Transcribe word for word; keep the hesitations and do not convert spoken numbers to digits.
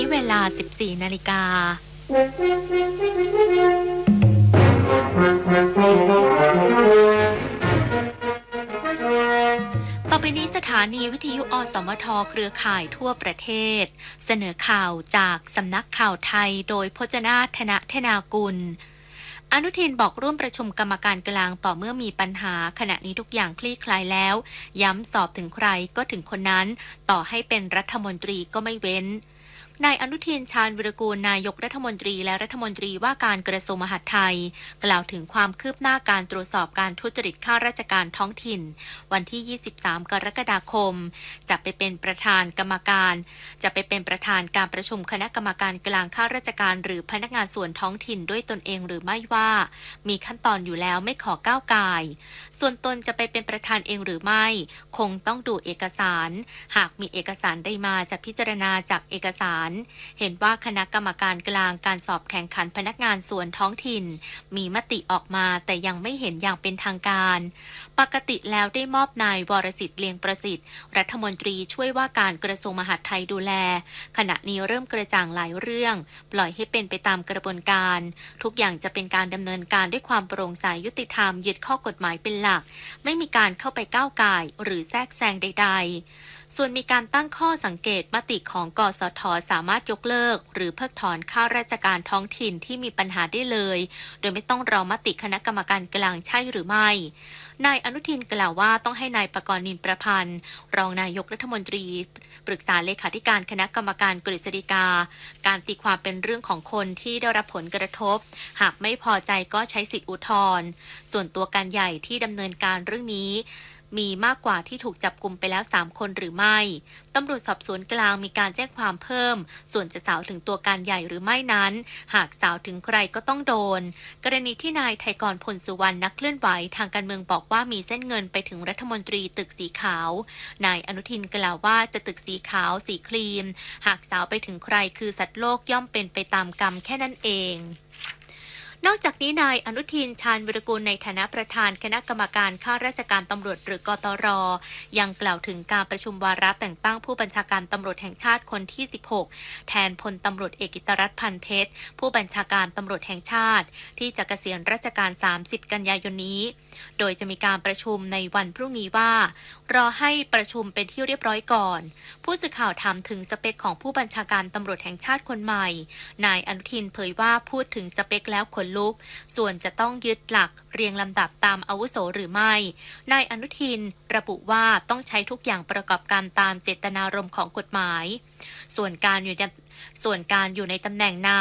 เวลา สิบสี่ นาฬิกาต่อไปนี้สถานีวิทยุอสมทเครือข่ายทั่วประเทศเสนอข่าวจากสำนักข่าวไทยโดยพจนาถนะเทนากุลอนุทินบอกร่วมประชุมกรรมการกลางต่อเมื่อมีปัญหาขณะนี้ทุกอย่างคลี่คลายแล้วย้ำสอบถึงใครก็ถึงคนนั้นต่อให้เป็นรัฐมนตรีก็ไม่เว้นนายอนุทินชาญวิรากูลนายกรัฐมนตรีและรัฐมนตรีว่าการกระทรวงมหาดไทยกล่าวถึงความคืบหน้าการตรวจสอบการทุจริตข้าราชการท้องถิ่นวันที่ยี่สิบสามกรกฎาคมจะไปเป็นประธานกรรมการจะไปเป็นประธานการประชุมคณะกรรมการกลางข้าราชการหรือพนักงานส่วนท้องถิ่นด้วยตนเองหรือไม่ว่ามีขั้นตอนอยู่แล้วไม่ขอก้าวก่ายส่วนตนจะไปเป็นประธานเองหรือไม่คงต้องดูเอกสารหากมีเอกสารใดมาจะพิจารณาจากเอกสารเห็นว่าคณะกรรมการกลางการสอบแข่งขันพนักงานส่วนท้องถิ่นมีมติออกมาแต่ยังไม่เห็นอย่างเป็นทางการปกติแล้วได้มอบนายวรสิทธิ์เลียงประสิทธิ์รัฐมนตรีช่วยว่าการกระทรวงมหาดไทยดูแลขณะนี้เริ่มกระจ่างหลายเรื่องปล่อยให้เป็นไปตามกระบวนการทุกอย่างจะเป็นการดำเนินการด้วยความโปร่งใสยุติธรรมยึดข้อกฎหมายเป็นหลักไม่มีการเข้าไปก้าวก่ายหรือแทรกแซงใดๆส่วนมีการตั้งข้อสังเกตมติของกสทสามารถยกเลิกหรือเพิกถอนข้าราชการท้องถิ่นที่มีปัญหาได้เลยโดยไม่ต้องรอมติคณะกรรมการกลางใช่หรือไม่นายอนุทินกล่าวว่าต้องให้นายปกรณ์นินประพันธ์รองนายกรัฐมนตรีปรึกษาเลขาธิการคณะกรรมการกฤษฎีกาการตีความเป็นเรื่องของคนที่ได้รับผลกระทบหากไม่พอใจก็ใช้สิทธิอุทธรณ์ส่วนตัวการใหญ่ที่ดำเนินการเรื่องนี้มีมากกว่าที่ถูกจับกุมไปแล้วสามคนหรือไม่ตำรวจสอบสวนกลางมีการแจ้งความเพิ่มส่วนจะสาวถึงตัวการใหญ่หรือไม่นั้นหากสาวถึงใครก็ต้องโดนกรณีที่นายไทยกรพลสุวรรณนักเคลื่อนไหวทางการเมืองบอกว่ามีเส้นเงินไปถึงรัฐมนตรีตึกสีขาวนายอนุทินกล่าวว่าจะตึกสีขาวสีครีมหากสาวไปถึงใครคือสัตว์โลกย่อมเป็นไปตามกรรมแค่นั้นเองนอกจากนี้นายอนุทินชาญวิรากูลในฐานะประธานคณะกรรมการข้าราชการตำรวจหรือกตรยังกล่าวถึงการประชุมวาระแต่งตั้งผู้บัญชาการตำรวจแห่งชาติคนที่สิบหกแทนพลตำรวจเอกกิตรัตน์พันเพชรผู้บัญชาการตำรวจแห่งชาติที่จะเกษียณราชการสามสิบกันยายนนี้โดยจะมีการประชุมในวันพรุ่งนี้ว่ารอให้ประชุมเป็นที่เรียบร้อยก่อนผู้สื่อข่าวถามถึงสเปคของผู้บัญชาการตำรวจแห่งชาติคนใหม่นายอนุทินเผยว่าพูดถึงสเปคแล้วขนลุกส่วนจะต้องยึดหลักเรียงลำดับตามอาวุโสหรือไม่นายอนุทินระบุว่าต้องใช้ทุกอย่างประกอบกันตามเจตนารมณ์ของกฎหมายส่วนการอยู่ในส่วนการอยู่ในตำแหน่งนาย